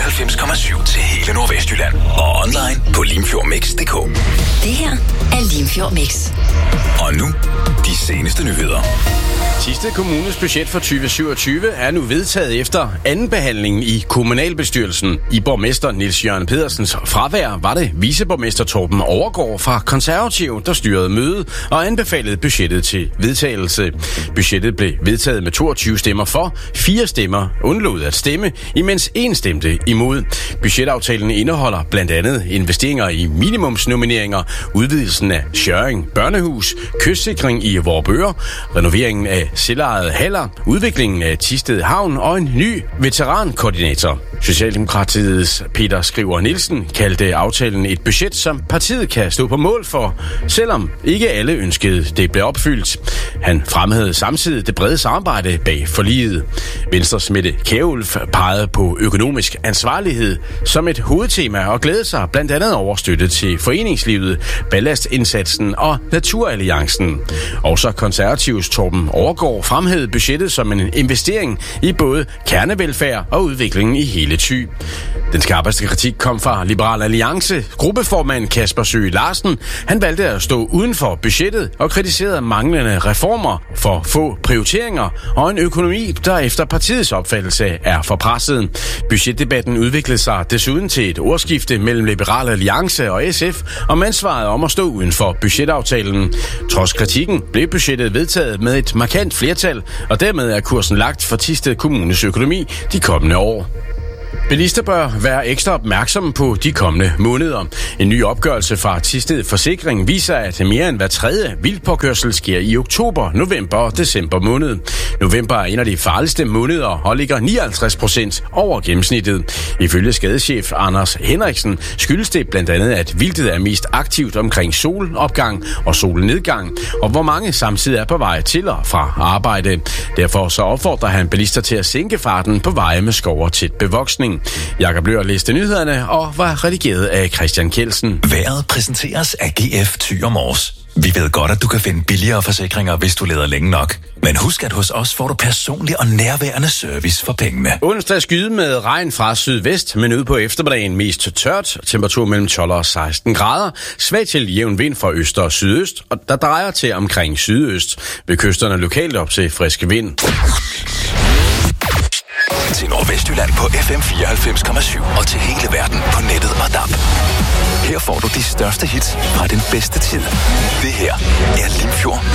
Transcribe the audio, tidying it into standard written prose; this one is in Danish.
94,7 til hele Nordvestjylland. Og online på limfjordmix.dk. Det her er Limfjord Mix. Og nu, de seneste nyheder. Sidste kommunes budget for 2027 er nu vedtaget efter anden behandling i kommunalbestyrelsen. I borgmester Niels Jørgen Pedersens fravær var det viceborgmester Torben Overgaard fra Konservativ, der styrede mødet og anbefalede budgettet til vedtagelse. Budgettet blev vedtaget med 22 stemmer for, 4 stemmer undlod at stemme, imens 1 stemte imod. Budgetaftalen indeholder blandt andet investeringer i minimumsnomineringer, udvidelsen af Skjørring Børnehus, kystsikring i Vorupør, renoveringen af selvejede haller, udviklingen af Thisted Havn og en ny veterankoordinator. Socialdemokratiets Peter Skriver Nielsen kaldte aftalen et budget, som partiet kan stå på mål for, selvom ikke alle ønskede det blev opfyldt. Han fremhævede samtidig det brede samarbejde bag forliget. Venstres Mette Kjærulf pegede på økonomisk ansvarlighed som et hovedtema og glædede sig blandt andet over støtte til foreningslivet, ballastindsatsen og Naturalliancen. Også Konservativs Torben Overgaard fremhævede budgettet som en investering i både kernevelfærd og udviklingen i hele Thy. Den skarpeste kritik kom fra Liberal Alliance. Gruppeformand Kasper Søe Larsen, han valgte at stå uden for budgettet og kritiserede manglende reformer, for få prioriteringer og en økonomi, der efter partiets opfattelse er for presset. Budgetdebatten udviklede sig desuden til et ordskifte mellem Liberal Alliance og SF om ansvaret om at stå uden for budgetaftalen. Trods kritikken blev budgettet vedtaget med et markant flertal, og dermed er kursen lagt for Thisted Kommunes økonomi de kommende år. Bilister bør være ekstra opmærksomme på de kommende måneder. En ny opgørelse fra Thisted Forsikring viser, at mere end hver tredje vildpåkørsel sker i oktober, november og december måned. November er en af de farligste måneder og ligger 59% over gennemsnittet. Ifølge skadechef Anders Henriksen skyldes det blandt andet, at vildtet er mest aktivt omkring solopgang og solnedgang, og hvor mange samtidig er på vej til og fra arbejde. Derfor så opfordrer han bilister til at sænke farten på veje med skov og tæt bevoksning. Jakob Løhr læste nyhederne og var redigeret af Christian Kjeldsen. Vejret præsenteres af GF Thy og Mors. Vi ved godt, at du kan finde billigere forsikringer, hvis du leder længe nok. Men husk, at hos os får du personlig og nærværende service for pengene. Onsdag skyde med regn fra sydvest, men ude på eftermiddagen mest tørt. Temperatur mellem 12 og 16 grader. Svag til jævn vind fra øst og sydøst, og der drejer til omkring sydøst. Ved kysterne lokalt op til friske vind. Til Nordvestjylland på FM 94,7 og til hele verden på nettet og DAB. Her får du de største hits fra den bedste tid. Det her er Limfjord